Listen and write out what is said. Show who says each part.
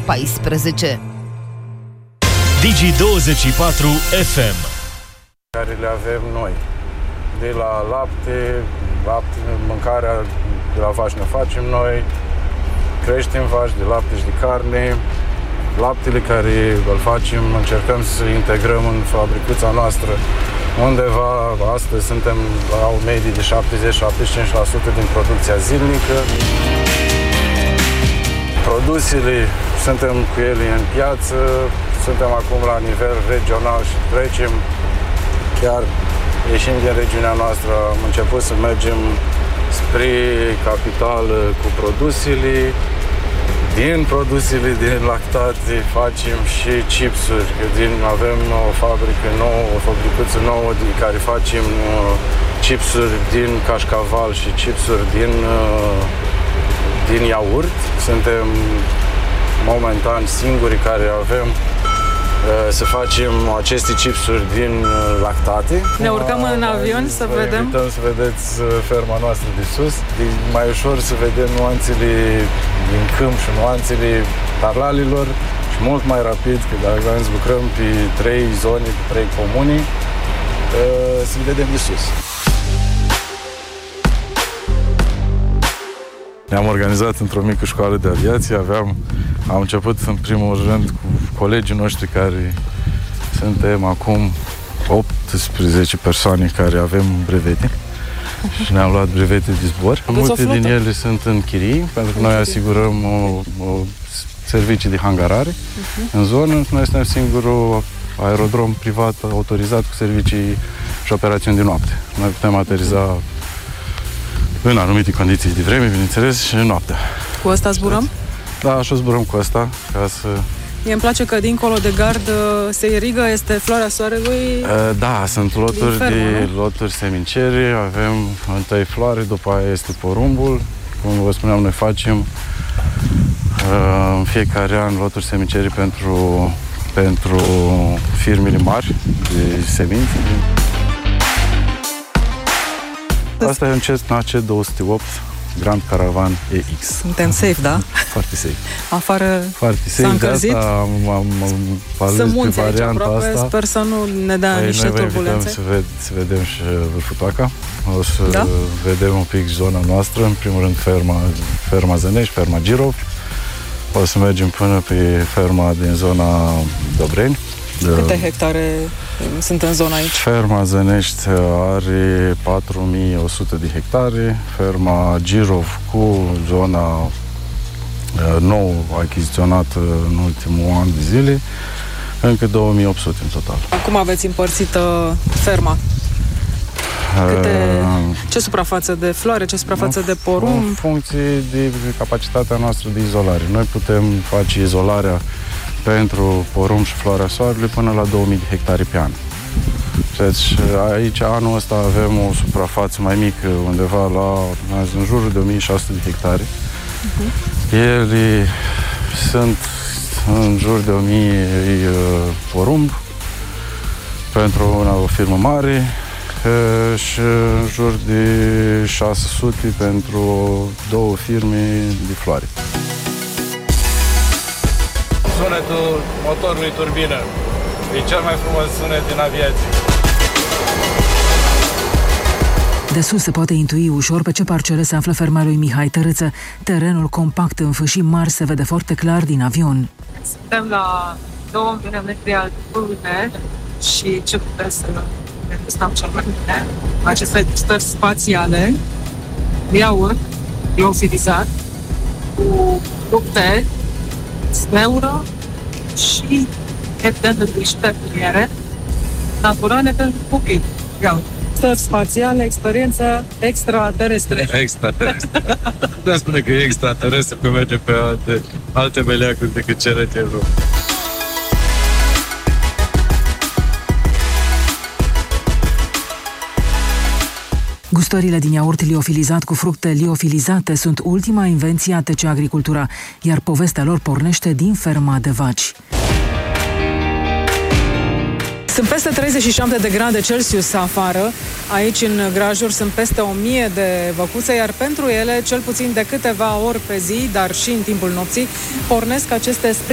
Speaker 1: 14.
Speaker 2: Digi24 FM,
Speaker 3: care le avem noi. De la lapte, mâncarea de la vaci ne facem noi, creștem vaci de lapte și de carne. Laptele care îl facem, încercăm să integrăm în fabricuța noastră. Undeva, astăzi suntem la o medie de 70-75% din producția zilnică. Produsele, suntem cu ele în piață, suntem acum la nivel regional și trecem, chiar ieșind din regiunea noastră, am început să mergem spre capitală cu produsele. Din produsele din lactate facem și chipsuri. Avem o fabrică nouă, o fabricuță nouă care facem chipsuri din cașcaval și chipsuri din iaurt. Suntem momentan singurii care avem să facem aceste chipsuri din lactate.
Speaker 4: Ne urcăm în avion să vedem.
Speaker 3: Invităm să vedeți ferma noastră de sus. E mai ușor să vedem nuanțele din câmp și nuanțele parlalilor și mult mai rapid, că dacă lucrăm pe 3 zone, pe 3 comuni, să le vedem de sus. Ne-am organizat într-o mică școală de aviație. Am început în primul rând cu colegii noștri care suntem acum 18 persoane care avem brevete și ne-am luat brevete de zbor. Multe din ele sunt în chirii, pentru că noi asigurăm servicii de hangarare în zonă. Noi suntem singurul aerodrom privat autorizat cu servicii și operațiuni de noapte. Noi putem ateriza în anumite condiții de vreme, bineînțeles, și noaptea. Cu
Speaker 4: ăsta zburăm?
Speaker 3: Da, și o zburăm cu asta, ca să...
Speaker 4: Mie îmi place că dincolo de gard se irigă, este floarea soarelui.
Speaker 3: Da, sunt loturi semincere, avem întâi floare, după aia este porumbul. Cum vă spuneam, noi facem în fiecare an loturi semincere pentru firmele mari de semințe. Asta e un Cessna C208 Grand Caravan EX.
Speaker 4: Suntem safe, da?
Speaker 3: Foarte safe.
Speaker 4: Afară
Speaker 3: foarte safe,
Speaker 4: s-a încălzit?
Speaker 3: De asta am ales pe varianta
Speaker 4: aproape,
Speaker 3: asta.
Speaker 4: Sper să nu ne dea niște turbulențe.
Speaker 3: Să vedem și vârful Toaca. O să vedem un pic zona noastră. În primul rând ferma Zănești, ferma Girov. O să mergem până pe ferma din zona Dobreni.
Speaker 4: Câte hectare sunt în zona aici?
Speaker 3: Ferma Zănești are 4100 de hectare, ferma Girov cu zona nou achiziționată în ultimul an de zile, încă 2800 în total.
Speaker 4: Cum aveți împărțită ferma? Ce suprafață de floare, ce suprafață de porumb?
Speaker 3: În funcție de capacitatea noastră de izolare. Noi putem face izolarea pentru porumb și floarea soarelui până la 2000 de hectare pe an. Deci aici anul ăsta avem o suprafață mai mică, undeva în jurul de 1600 de hectare. Ele sunt în jur de 1000 porumb pentru o firmă mare și în jur de 600 pentru 2 firme de floare. Sunetul motorului turbină e cel mai frumos sunet din aviație.
Speaker 5: De sus se poate intui ușor pe ce parcele se află ferma lui Mihai Tărâță. Terenul compact în fâșii mari se vede foarte clar din avion.
Speaker 4: Suntem la 2000 metri altitudine și ce putem să ne gustăm cel mai bine? Aceste stări spațiale, iaurt, liofilizat, cu fructe, smeură și evident de șterpiniere naturale pentru copii. Stări spațiale, experiență extraterestre.
Speaker 3: Extraterestre. Putem spune că e extraterestre, că merge pe alte meleacuri decât cele de Europa.
Speaker 5: Gustările din iaurt liofilizat cu fructe liofilizate sunt ultima invenție a TC Agricultura, iar povestea lor pornește din ferma de vaci.
Speaker 4: Sunt peste 37 de grade Celsius afară. Aici, în grajuri, sunt peste 1000 de văcuțe, iar pentru ele, cel puțin de câteva ori pe zi, dar și în timpul nopții, pornesc aceste